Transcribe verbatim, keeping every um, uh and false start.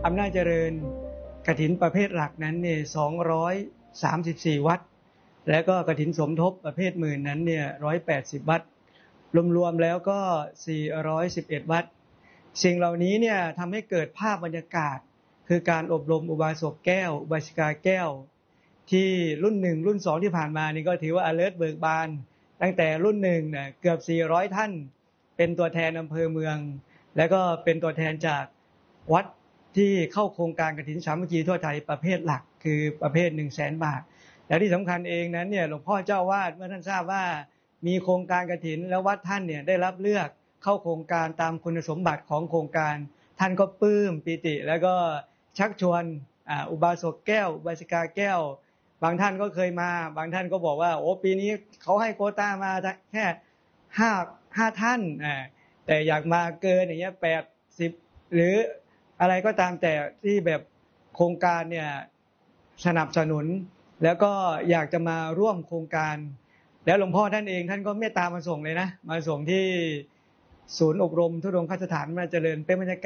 อำนาจเจริญกฐินประเภทหลักนั้นเนี่ยสองร้อยสามสิบสี่วัดแล้วก็กฐินสมทบประเภทหมื่นนั้นเนี่ยร้อยแปดสิบวัดรวมๆแล้วก็สี่ร้อยสิบเอ็ดวัดสิ่งเหล่านี้เนี่ยทำให้เกิดภาพบรรยากาศคือการอบรมอุบาสกแก้วอุบาสิกาแก้วที่รุ่นหนึ่งรุ่นสองที่ผ่านมานี่ก็ถือว่า alert เบิกบานตั้งแต่รุ่นหนึ่งเนี่ยเกือบสี่ร้อยท่านเป็นตัวแทนอำเภอเมืองแล้วก็เป็นตัวแทนจากวัดที่เข้าโครงการกฐินสามัคคีทั่วไทยประเภทหลักคือประเภท หนึ่งแสน บาทและที่สำคัญเองนั้นเนี่ยหลวงพ่อเจ้าวาดเมื่อท่านทราบว่ามีโครงการกฐินแล้ววัดท่านเนี่ยได้รับเลือกเข้าโครงการตามคุณสมบัติของโครงการท่านก็ปลื้มปิติแล้วก็ชักชวนอ่าอุบาสกแก้วอุบาสิกาแก้วบางท่านก็เคยมาบางท่านก็บอกว่าโอ้ปีนี้เขาให้โควต้ามาแค่ห้า ห้าท่านอ่าแต่อยากมาเกินอย่างเงี้ยแปดสิบหรืออะไรก็ตามแต่ที่แบบโครงการเนี่ยสนับสนุนแล้วก็อยากจะมาร่วมโครงการแล้วหลวงพ่อท่านเองท่านก็เมตตามาส่งเลยนะมาส่งที่ศูนย์อบรมทุดงคสถานอำนาจเจริญเป็นบรรยากาศ